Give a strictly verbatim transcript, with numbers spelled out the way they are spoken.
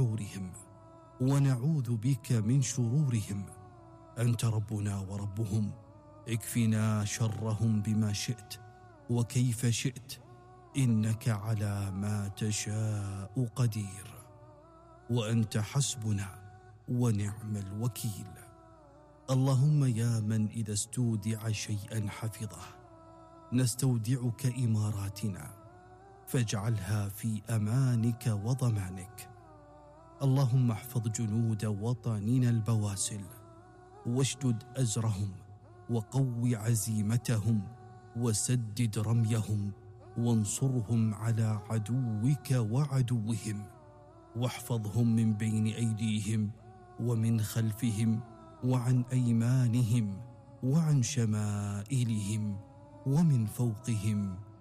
نحورهم، ونعوذ بك من شرورهم. أنت ربنا وربهم، اكفنا شرهم بما شئت وكيف شئت، إنك على ما تشاء قدير، وأنت حسبنا ونعم الوكيل. اللهم يا من إذا استودع شيئا حفظه، نستودعك إماراتنا فاجعلها في أمانك وضمانك. اللهم احفظ جنود وطننا البواسل، واشدد أزرهم، وقو عزيمتهم، وسدد رميهم، وانصرهم على عدوك وعدوهم، واحفظهم من بين أيديهم ومن خلفهم وعن أيمانهم وعن شمائلهم ومن فوقهم